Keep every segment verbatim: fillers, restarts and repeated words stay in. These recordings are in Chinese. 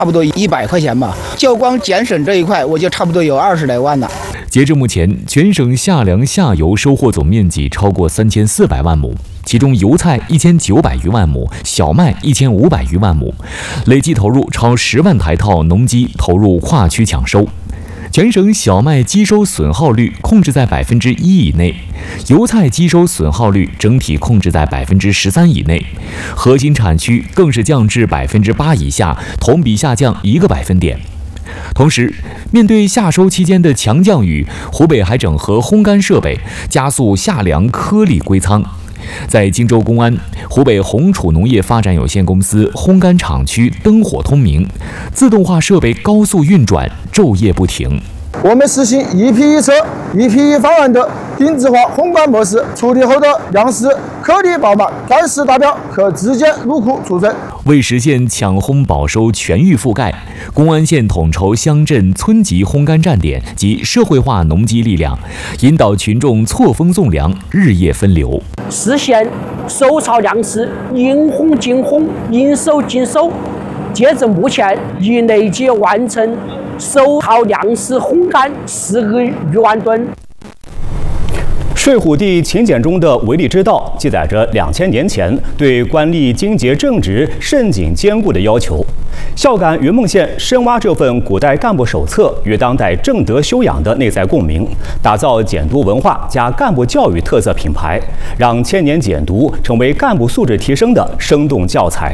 差不多一百块钱吧，就光减省这一块，我就差不多有二十来万了。 截至目前，全省夏粮下游收获总面积超过三千四百万亩，其中油菜一千九百余万亩，小麦一千五百余万亩，累计投入超十万台套农机投入跨区抢收。全省小麦基收损耗率控制在百分之一以内，油菜基收损耗率整体控制在百分之十三以内，核心产区更是降至百分之八以下，同比下降一个百分点。同时，面对夏收期间的强降雨，湖北还整合烘干设备，加速夏粮颗粒归仓。在荆州公安，湖北红楚农业发展有限公司烘干厂区灯火通明，自动化设备高速运转，昼夜不停。 我们实行一批一车、一批一方案的定制化烘干模式，处理后的粮食颗粒饱满、干湿达标，可直接入库储存。 为实现抢烘保收全域覆盖，公安县统筹乡镇村级烘干站点及社会化农机力量，引导群众错峰送粮，日夜分流， 实现收藏粮食应烘尽烘、应收尽收。截至目前，已累计完成收藏粮食烘干四个余万吨。 睡虎地秦简中的违例之道，记载着两千年前对官吏精洁正直、慎谨坚固的要求。孝感云梦县深挖这份古代干部手册与当代正德修养的内在共鸣，打造简读文化加干部教育特色品牌，让千年简读成为干部素质提升的生动教材。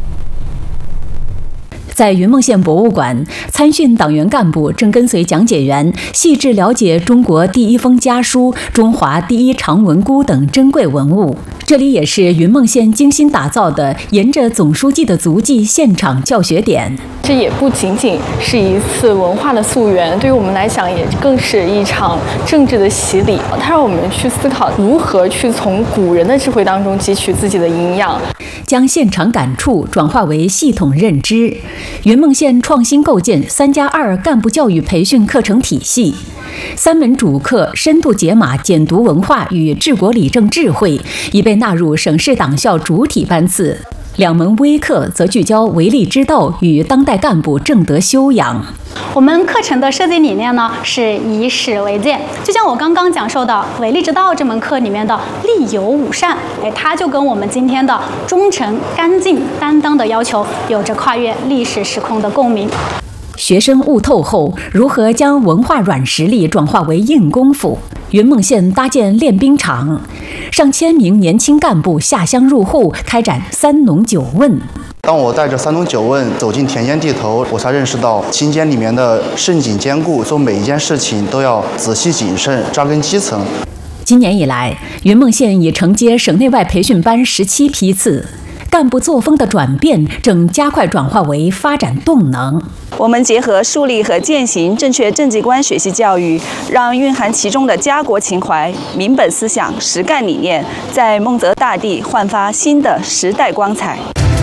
在云梦县博物馆，参训党员干部正跟随讲解员细致了解中国第一封家书、中华第一长文箍等珍贵文物。这里也是云梦县精心打造的沿着总书记的足迹现场教学点。 这也不仅仅是一次文化的溯源，对于我们来讲，也更是一场政治的洗礼。它让我们去思考如何去从古人的智慧当中汲取自己的营养， 将现场感触转化为系统认知。云梦县创新构建三加二干部教育培训课程体系，三门主课深度解码简读文化与治国理政智慧，已被纳入省市党校主体班次。两门微课则聚焦违例之道与当代干部正德修养。 我们课程的设计理念呢是以史为鉴，就像我刚刚讲授的违例之道这门课里面的立有五善，哎，它就跟我们今天的忠诚、干净、担当的要求有着跨越历史时空的共鸣。 学生悟透后，如何将文化软实力转化为硬功夫？云梦县搭建练兵场，上千名年轻干部下乡入户，开展三农九问。 当我带着三农九问走进田间地头，我才认识到勤俭里面的慎谨坚固，做每一件事情都要仔细谨慎，扎根基层。 今年以来，云梦县已承接省内外培训班十七批次。干部作风的转变正加快转化为发展动能。 我们结合树立和践行正确政绩观学习教育，让蕴含其中的家国情怀、民本思想、实干理念，在孟泽大地焕发新的时代光彩。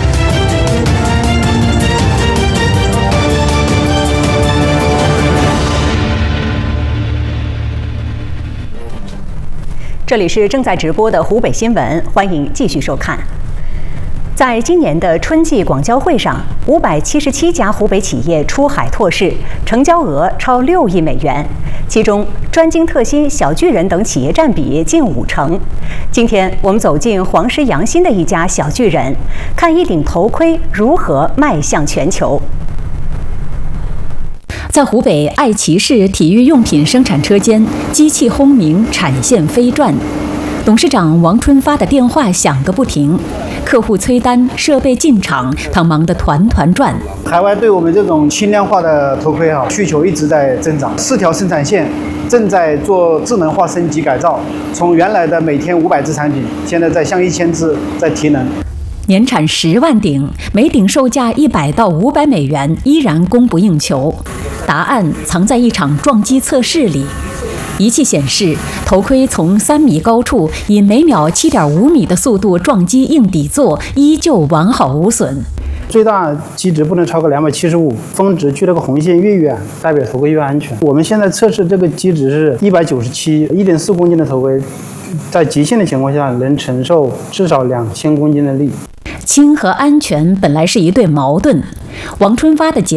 这里是正在直播的湖北新闻，欢迎继续收看。在今年的春季广交会上，五百七十七家湖北企业出海拓市，成交额超六亿美元，其中专精特新、小巨人等企业占比近五成。今天我们走进黄石阳新的一家小巨人，看一顶头盔如何迈向全球。 在湖北爱奇市体育用品生产车间，机器轰鸣，产线飞转。董事长王春发的电话响个不停，客户催单，设备进场，他忙得团团转。 海外对我们这种轻量化的头盔啊，需求一直在增长。四条生产线正在做智能化升级改造，从原来的每天五百只产品，现在在向一千只在提能。 年产十万顶，每顶售价一百到五百美元，依然供不应求。答案藏在一场撞击测试里。仪器显示，头盔从三米高处以每秒七点五米的速度撞击硬底座，依旧完好无损。 最大机值不能超过两百七十五，峰值距那个红线越远，代表头盔越安全。我们现在测试这个机值是一百九十七，一点四公斤的头盔， 在极限的情况下能承受至少两千公斤的力。 轻和安全本来是一对矛盾，王春发的节